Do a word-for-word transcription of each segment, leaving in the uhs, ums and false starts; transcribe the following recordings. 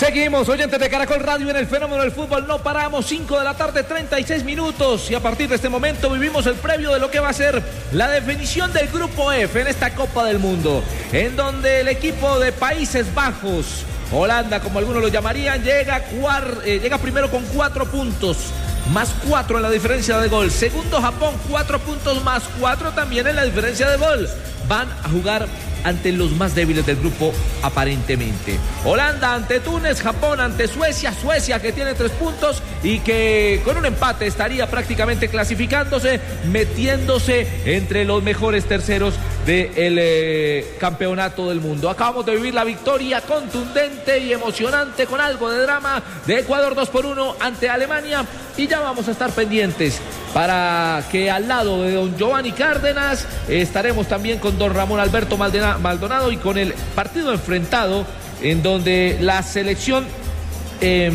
Seguimos, oyentes de Caracol Radio, en el fenómeno del fútbol. No paramos, cinco de la tarde, treinta y seis minutos. Y a partir de este momento vivimos el previo de lo que va a ser la definición del Grupo F en esta Copa del Mundo, en donde el equipo de Países Bajos, Holanda, como algunos lo llamarían, llega, cuar, eh, llega primero con cuatro puntos, más cuatro en la diferencia de gol. Segundo, Japón, cuatro puntos más cuatro también en la diferencia de gol. Van a jugar ante los más débiles del grupo, aparentemente. Holanda ante Túnez, Japón ante Suecia, Suecia que tiene tres puntos y que con un empate estaría prácticamente clasificándose, metiéndose entre los mejores terceros del eh, campeonato del mundo. Acabamos de vivir la victoria contundente y emocionante con algo de drama de Ecuador dos por uno ante Alemania, y ya vamos a estar pendientes para que al lado de don Giovanni Cárdenas estaremos también con don Ramón Alberto Maldonado y con el partido enfrentado en donde la selección eh,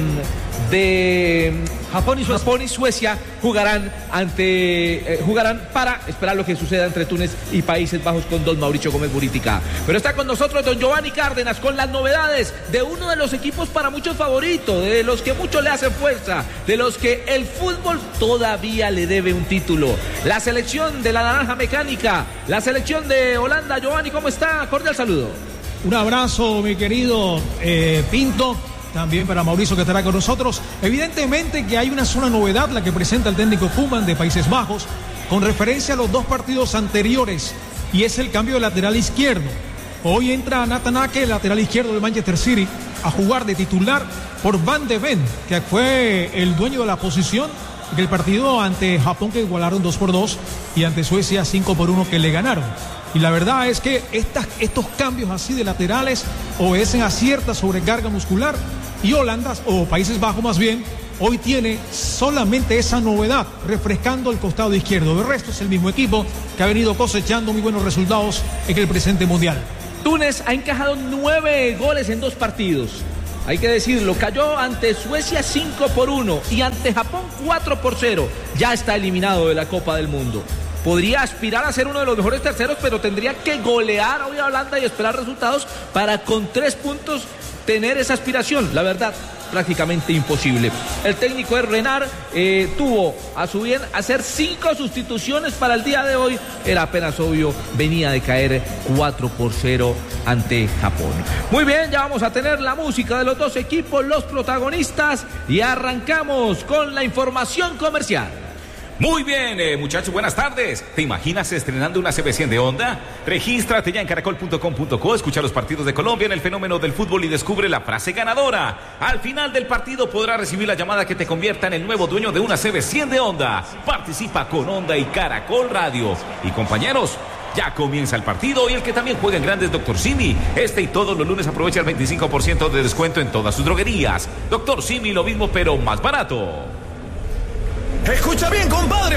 de Japón y, Suecia, Japón y Suecia jugarán ante eh, jugarán para esperar lo que suceda entre Túnez y Países Bajos con don Mauricio Gómez Buritica. Pero está con nosotros don Giovanni Cárdenas con las novedades de uno de los equipos para muchos favoritos, de los que muchos le hacen fuerza, de los que el fútbol todavía le debe un título. La selección de la Naranja Mecánica, la selección de Holanda. Giovanni, ¿cómo está? Cordial saludo. Un abrazo, mi querido eh, Pinto. También para Mauricio, que estará con nosotros. Evidentemente que hay una sola novedad, la que presenta el técnico Koeman de Países Bajos, con referencia a los dos partidos anteriores, y es el cambio de lateral izquierdo. Hoy entra Nathan Ake, el lateral izquierdo del Manchester City, a jugar de titular por Van de Ven, que fue el dueño de la posición del partido ante Japón, que igualaron dos por dos, y ante Suecia cinco por uno, que le ganaron. Y la verdad es que estas, estos cambios así de laterales obedecen a cierta sobrecarga muscular, y Holanda, o Países Bajos más bien, hoy tiene solamente esa novedad, refrescando el costado izquierdo. El resto es el mismo equipo que ha venido cosechando muy buenos resultados en el presente mundial. Túnez ha encajado nueve goles en dos partidos. Hay que decirlo, cayó ante Suecia cinco por uno y ante Japón cuatro por cero. Ya está eliminado de la Copa del Mundo. Podría aspirar a ser uno de los mejores terceros, pero tendría que golear hoy a Holanda y esperar resultados para con tres puntos tener esa aspiración. La verdad, prácticamente imposible. El técnico es Renard, eh, tuvo a su bien hacer cinco sustituciones para el día de hoy. Era apenas obvio, venía de caer cuatro por cero ante Japón. Muy bien, ya vamos a tener la música de los dos equipos, los protagonistas, y arrancamos con la información comercial. Muy bien, eh, muchachos, buenas tardes. ¿Te imaginas estrenando una C B cien de Honda? Regístrate ya en caracol punto com punto co, escucha los partidos de Colombia en el fenómeno del fútbol y descubre la frase ganadora. Al final del partido podrás recibir la llamada que te convierta en el nuevo dueño de una C B cien de Honda. Participa con Honda y Caracol Radio. Y compañeros, ya comienza el partido, y el que también juega en grande es Doctor Simi. Este y todos los lunes aprovecha el veinticinco por ciento de descuento en todas sus droguerías. Doctor Simi, lo mismo pero más barato. Escucha bien, compadre.